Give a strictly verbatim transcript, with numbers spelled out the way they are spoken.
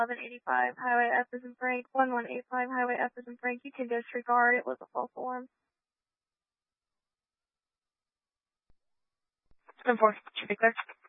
eleven eighty-five, Highway F is in Frank, one one eight five, Highway F is in Frank. You can disregard, it was a false alarm. ten four, should be clear.